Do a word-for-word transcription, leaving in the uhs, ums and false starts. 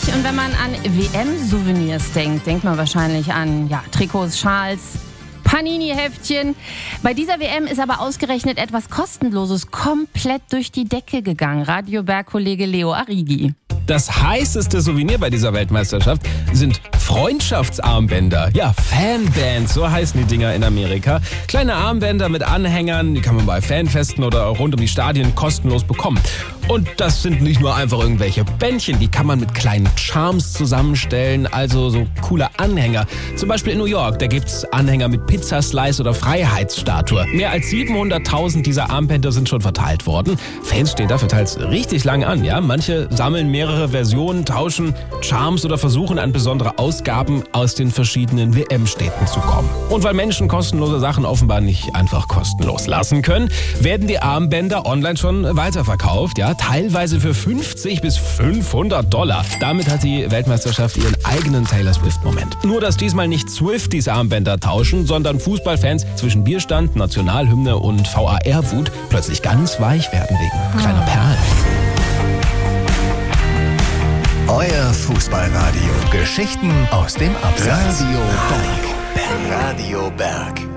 Und wenn man an W M-Souvenirs denkt, denkt man wahrscheinlich an ja, Trikots, Schals, Panini-Heftchen. Bei dieser W M ist aber ausgerechnet etwas Kostenloses komplett durch die Decke gegangen. Radio-Berg-Kollege Leo Arrighi. Das heißeste Souvenir bei dieser Weltmeisterschaft sind Freundschaftsarmbänder. Ja, Fanbands, so heißen die Dinger in Amerika. Kleine Armbänder mit Anhängern, die kann man bei Fanfesten oder rund um die Stadien kostenlos bekommen. Und das sind nicht nur einfach irgendwelche Bändchen, die kann man mit kleinen Charms zusammenstellen, also so coole Anhänger. Zum Beispiel in New York, da gibt's Anhänger mit Pizzaslice oder Freiheitsstatue. Mehr als siebenhunderttausend dieser Armbänder sind schon verteilt worden. Fans stehen dafür teils richtig lange an, ja. Manche sammeln mehrere Versionen, tauschen Charms oder versuchen an besondere Ausgaben aus den verschiedenen W M-Städten zu kommen. Und weil Menschen kostenlose Sachen offenbar nicht einfach kostenlos lassen können, werden die Armbänder online schon weiterverkauft, ja. Teilweise für fünfzig bis fünfhundert Dollar. Damit hat die Weltmeisterschaft ihren eigenen Taylor Swift-Moment. Nur, dass diesmal nicht Swifties Armbänder tauschen, sondern Fußballfans zwischen Bierstand, Nationalhymne und V A R-Wut plötzlich ganz weich werden wegen kleiner Perlen. Euer Fußballradio. Geschichten aus dem Abseits. Radio Berg. Radio Berg.